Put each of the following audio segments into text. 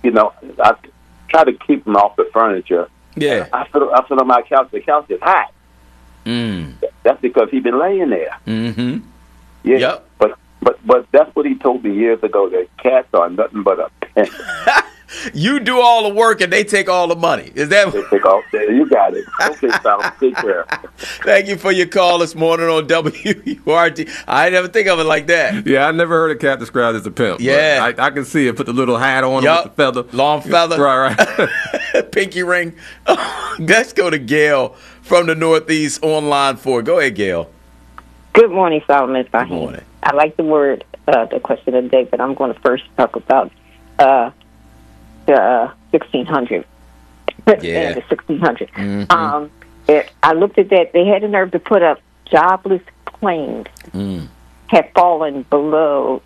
I try to keep them off the furniture. Yeah. I sit on my couch. The couch is hot. That's because he's been laying there. Mm-hmm. Yeah. Yep. But that's what he told me years ago, that cats are nothing but a pest. You do all the work and they take all the money. Is that? They take all. You got it. Okay, fellas. Take care. Thank you for your call this morning on WURT. I never think of it like that. Yeah, I never heard a cat described as a pimp. Yeah. I can see it. Put the little hat on with the feather. Long feather. Right. Pinky ring. Let's go to Gail from the Northeast on line 4. Go ahead, Gail. Good morning, Solomon. Good morning. I like the question of the day, but I'm going to first talk about the 1600. Yeah. The 1600. Mm-hmm. I looked at that. They had the nerve to put up jobless claims had fallen below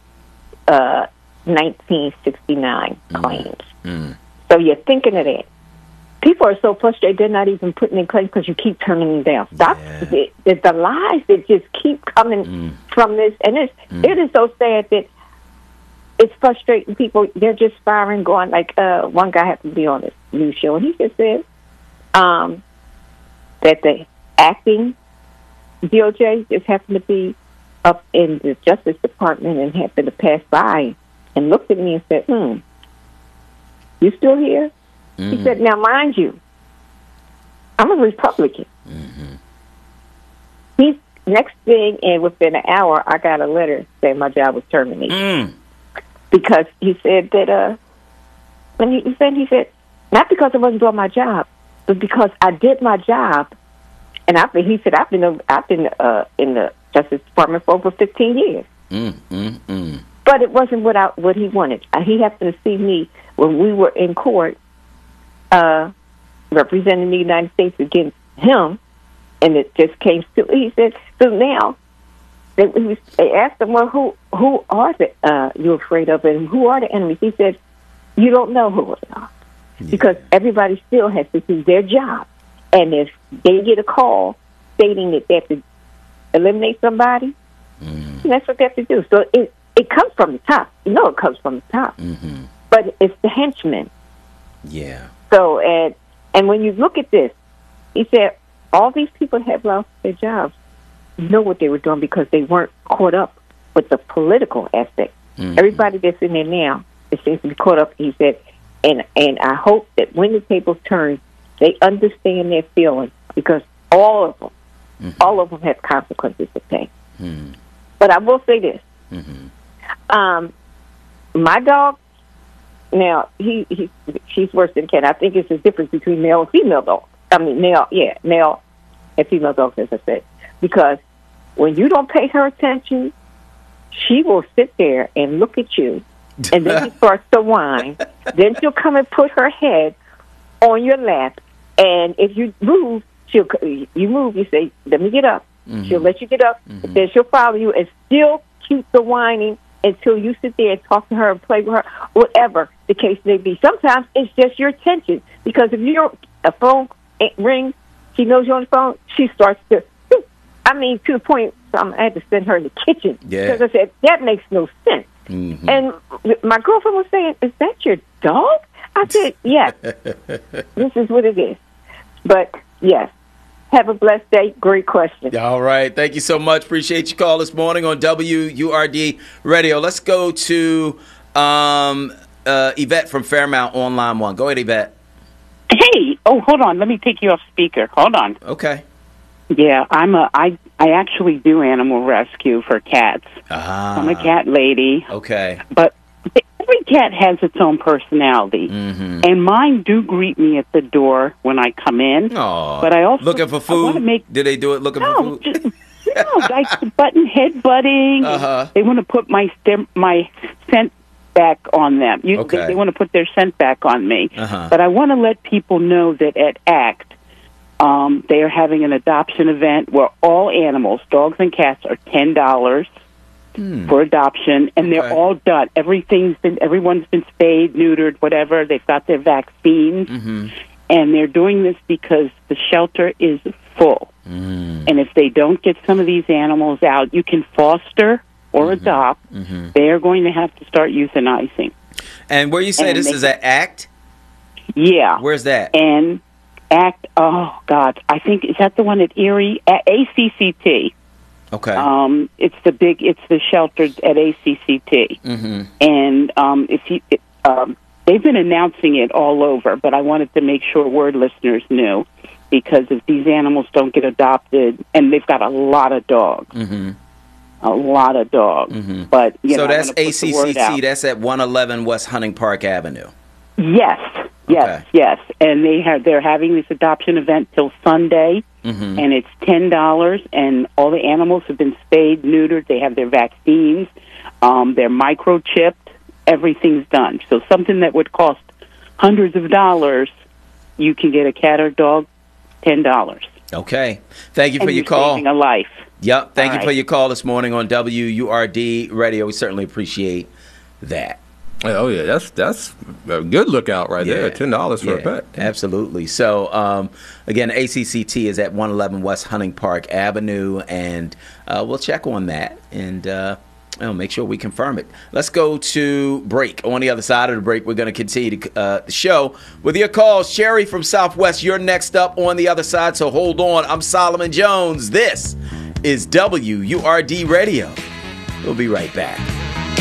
1969 claims. So you're thinking of that. People are so frustrated they're not even putting in claims because you keep turning them down. Stop the lies that just keep coming from this. And it is so sad that it's frustrating people. They're just firing, going like one guy happened to be on this news show, and he just said that the acting DOJ just happened to be up in the Justice Department and happened to pass by and looked at me and said, you still here? He said, now, mind you, I'm a Republican. He's next thing, and within an hour, I got a letter saying my job was terminated. Because he said that, he said, not because I wasn't doing my job, but because I did my job. And he said, I've been in the Justice Department for over 15 years. But it wasn't what he wanted. He happened to see me when we were in court, representing the United States against him, and it just came to. He said, so now they asked him, well, who are you afraid of, and who are the enemies? He said, you don't know who they are, because everybody still has to do their job, and if they get a call stating that they have to eliminate somebody, that's what they have to do. So it comes from the top. You know, it comes from the top, but it's the henchmen. Yeah. So, and when you look at this, he said all these people have lost their jobs, know what they were doing because they weren't caught up with the political aspect. Everybody that's in there now, it seems to be caught up, he said, and I hope that when the tables turn, they understand their feelings, because all of them have consequences to pay. But I will say this. My dog, now, she's worse than cat. I think it's the difference between male and female dogs. I mean, male and female dogs, as I said. Because when you don't pay her attention, she will sit there and look at you, and then she starts to whine. Then she'll come and put her head on your lap, and if you move, you say, let me get up. She'll let you get up, then she'll follow you and still keep the whining until you sit there and talk to her and play with her, whatever the case may be. Sometimes it's just your attention, because if a phone rings, she knows you're on the phone, she starts to, to the point I had to send her in the kitchen. Because I said, that makes no sense. And my girlfriend was saying, is that your dog? I said, yes. This is what it is. But, yes. Have a blessed day. Great question. All right. Thank you so much. Appreciate your call this morning on WURD Radio. Let's go to Yvette from Fairmount on line 1. Go ahead, Yvette. Hey. Oh, hold on. Let me take you off speaker. Hold on. Okay. Yeah, I actually do animal rescue for cats. I'm a cat lady. Okay. But every cat has its own personality, and mine do greet me at the door when I come in. Aww. But I also looking for food. Did they do it looking for food? Like headbutting. They want to put my scent back on them. They want to put their scent back on me. But I want to let people know that at ACT, they are having an adoption event where all animals, dogs and cats, are $10. For adoption, and they're all done. Everyone's been spayed, neutered, whatever. They've got their vaccines, and they're doing this because the shelter is full. And if they don't get some of these animals out, you can foster or adopt. They are going to have to start euthanizing. And where you say this is at ACT? Yeah. Where's that? And ACT, oh, God, I think, is that the one at Erie? ACCT. Okay. It's the shelter at ACCT. Mm-hmm. And they've been announcing it all over, but I wanted to make sure Word listeners knew, because if these animals don't get adopted, and they've got a lot of dogs. Mm-hmm. A lot of dogs. Mm-hmm. But, so that's ACCT, that's at 111 West Hunting Park Avenue. Yes. And they're having this adoption event till Sunday, mm-hmm. and it's $10, and all the animals have been spayed, neutered, they have their vaccines, they're microchipped, everything's done. So something that would cost hundreds of dollars, you can get a cat or dog, $10. Okay. Thank you for your call. Saving a life. Yep. Thank you for your call this morning on WURD Radio. We certainly appreciate that. Oh, yeah. That's a good lookout right there. $10 for a pet. Absolutely. So, again, ACCT is at 111 West Hunting Park Avenue, and we'll check on that and make sure we confirm it. Let's go to break. On the other side of the break, we're going to continue the show with your calls. Sherry from Southwest, you're next up on the other side, so hold on. I'm Solomon Jones. This is WURD Radio. We'll be right back.